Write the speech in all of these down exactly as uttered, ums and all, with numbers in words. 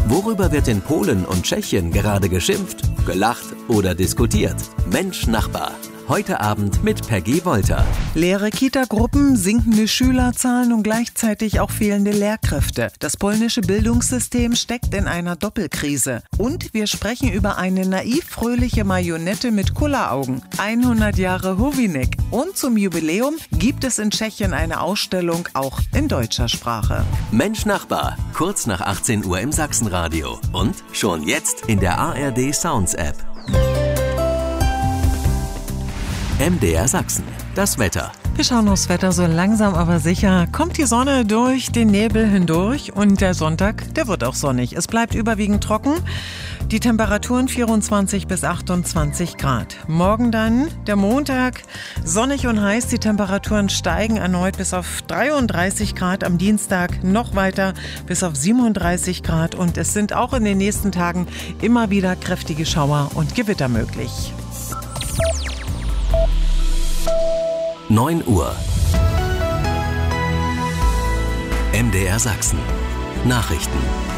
Worüber wird in Polen und Tschechien gerade geschimpft, gelacht oder diskutiert? Mensch Nachbar. Heute Abend mit Peggy Wolter. Leere Kita-Gruppen, sinkende Schülerzahlen und gleichzeitig auch fehlende Lehrkräfte. Das polnische Bildungssystem steckt in einer Doppelkrise. Und wir sprechen über eine naiv-fröhliche Marionette mit Kulleraugen. hundert Jahre Hovinek. Und zum Jubiläum gibt es in Tschechien eine Ausstellung, auch in deutscher Sprache. Mensch Nachbar, kurz nach achtzehn Uhr im Sachsenradio. Und schon jetzt in der A R D Sounds App. M D R Sachsen. Das Wetter. Wir schauen aufs Wetter, so langsam aber sicher kommt die Sonne durch den Nebel hindurch und der Sonntag, der wird auch sonnig. Es bleibt überwiegend trocken. Die Temperaturen vierundzwanzig bis achtundzwanzig Grad. Morgen dann der Montag, sonnig und heiß. Die Temperaturen steigen erneut bis auf dreiunddreißig Grad. Am Dienstag noch weiter bis auf siebenunddreißig Grad. Und es sind auch in den nächsten Tagen immer wieder kräftige Schauer und Gewitter möglich. neun Uhr. M D R Sachsen. Nachrichten.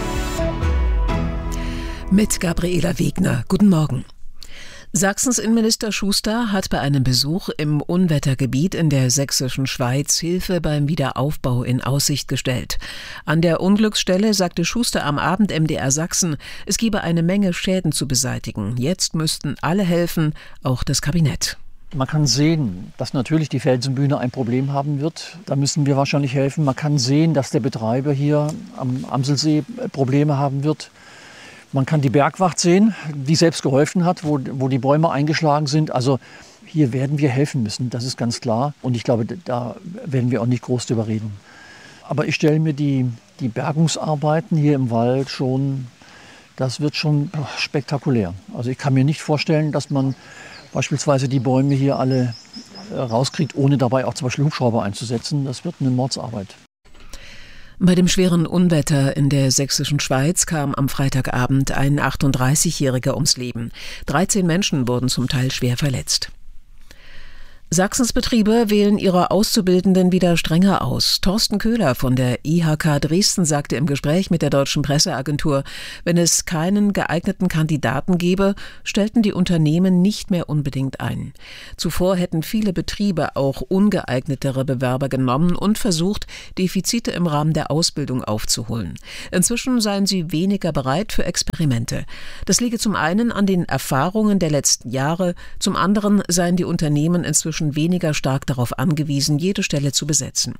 Mit Gabriela Wegner. Guten Morgen. Sachsens Innenminister Schuster hat bei einem Besuch im Unwettergebiet in der sächsischen Schweiz Hilfe beim Wiederaufbau in Aussicht gestellt. An der Unglücksstelle sagte Schuster am Abend M D R Sachsen, es gebe eine Menge Schäden zu beseitigen. Jetzt müssten alle helfen, auch das Kabinett. Man kann sehen, dass natürlich die Felsenbühne ein Problem haben wird. Da müssen wir wahrscheinlich helfen. Man kann sehen, dass der Betreiber hier am Amselsee Probleme haben wird. Man kann die Bergwacht sehen, die selbst geholfen hat, wo, wo die Bäume eingeschlagen sind. Also hier werden wir helfen müssen, das ist ganz klar. Und ich glaube, da werden wir auch nicht groß drüber reden. Aber ich stelle mir die, die Bergungsarbeiten hier im Wald schon, das wird schon spektakulär. Also ich kann mir nicht vorstellen, dass man beispielsweise die Bäume hier alle rauskriegt, ohne dabei auch zum Beispiel Hubschrauber einzusetzen. Das wird eine Mordsarbeit. Bei dem schweren Unwetter in der sächsischen Schweiz kam am Freitagabend ein achtunddreißigjähriger ums Leben. dreizehn Menschen wurden zum Teil schwer verletzt. Sachsens Betriebe wählen ihre Auszubildenden wieder strenger aus. Thorsten Köhler von der I H K Dresden sagte im Gespräch mit der Deutschen Presseagentur, wenn es keinen geeigneten Kandidaten gäbe, stellten die Unternehmen nicht mehr unbedingt ein. Zuvor hätten viele Betriebe auch ungeeignetere Bewerber genommen und versucht, Defizite im Rahmen der Ausbildung aufzuholen. Inzwischen seien sie weniger bereit für Experimente. Das liege zum einen an den Erfahrungen der letzten Jahre, zum anderen seien die Unternehmen inzwischen weniger stark darauf angewiesen, jede Stelle zu besetzen.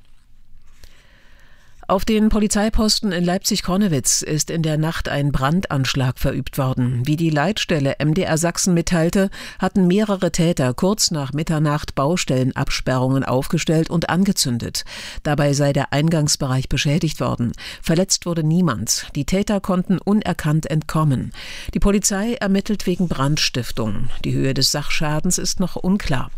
Auf den Polizeiposten in Leipzig-Kornewitz ist in der Nacht ein Brandanschlag verübt worden. Wie die Leitstelle M D R Sachsen mitteilte, hatten mehrere Täter kurz nach Mitternacht Baustellenabsperrungen aufgestellt und angezündet. Dabei sei der Eingangsbereich beschädigt worden. Verletzt wurde niemand. Die Täter konnten unerkannt entkommen. Die Polizei ermittelt wegen Brandstiftung. Die Höhe des Sachschadens ist noch unklar.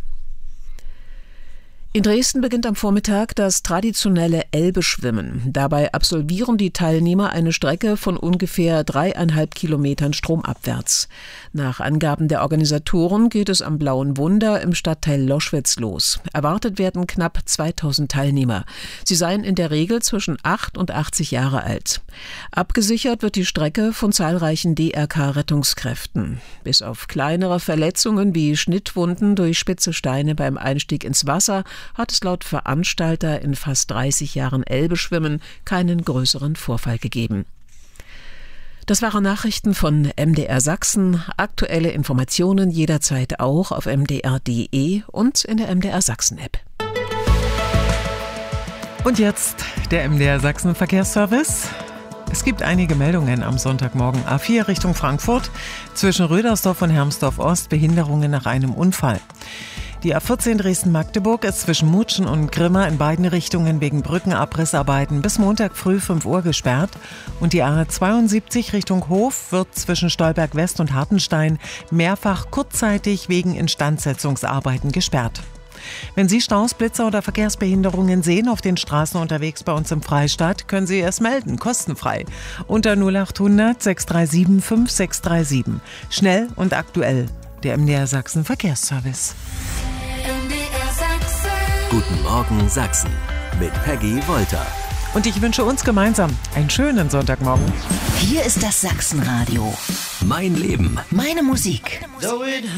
In Dresden beginnt am Vormittag das traditionelle Elbe-Schwimmen. Dabei absolvieren die Teilnehmer eine Strecke von ungefähr dreieinhalb Kilometern stromabwärts. Nach Angaben der Organisatoren geht es am Blauen Wunder im Stadtteil Loschwitz los. Erwartet werden knapp zweitausend Teilnehmer. Sie seien in der Regel zwischen acht und achtzig Jahre alt. Abgesichert wird die Strecke von zahlreichen D R K-Rettungskräften. Bis auf kleinere Verletzungen wie Schnittwunden durch spitze Steine beim Einstieg ins Wasser hat es laut Veranstalter in fast dreißig Jahren Elbe-Schwimmen keinen größeren Vorfall gegeben. Das waren Nachrichten von M D R Sachsen. Aktuelle Informationen jederzeit auch auf m d r punkt d e und in der M D R Sachsen App. Und jetzt der M D R Sachsen Verkehrsservice. Es gibt einige Meldungen am Sonntagmorgen. A vier Richtung Frankfurt, zwischen Rödersdorf und Hermsdorf Ost, Behinderungen nach einem Unfall. Die A vierzehn Dresden-Magdeburg ist zwischen Mutschen und Grimma in beiden Richtungen wegen Brückenabrissarbeiten bis Montag früh fünf Uhr gesperrt. Und die A zweiundsiebzig Richtung Hof wird zwischen Stolberg West und Hartenstein mehrfach kurzzeitig wegen Instandsetzungsarbeiten gesperrt. Wenn Sie Staus, Blitzer oder Verkehrsbehinderungen sehen auf den Straßen unterwegs bei uns im Freistaat, können Sie es melden, kostenfrei. Unter null achthundert sechs drei sieben fünf sechs drei sieben. Schnell und aktuell. Der M D R Sachsen Verkehrsservice. Guten Morgen Sachsen mit Peggy Wolter. Und ich wünsche uns gemeinsam einen schönen Sonntagmorgen. Hier ist das Sachsenradio. Mein Leben. Meine Musik.